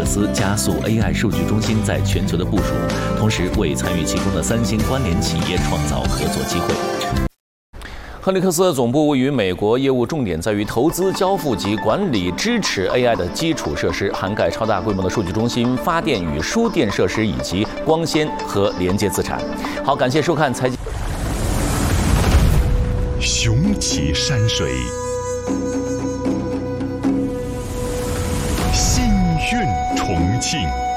克斯加速 AI 数据中心在全球的部署，同时为参与其中的3星关联企业创造合作机会。赫利克斯的总部位于美国，业务重点在于投资、交付及管理支持 AI 的基础设施，涵盖超大规模的数据中心、发电与输电设施以及光纤和连接资产。好，感谢收看财经。 雄奇山水，心韵重庆。